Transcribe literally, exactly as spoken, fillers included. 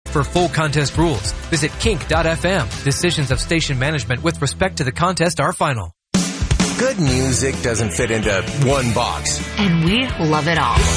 For full contest rules, visit kink dot f m. Decisions of station management with respect to the contest are final. Good music doesn't fit into one box. And we love it all.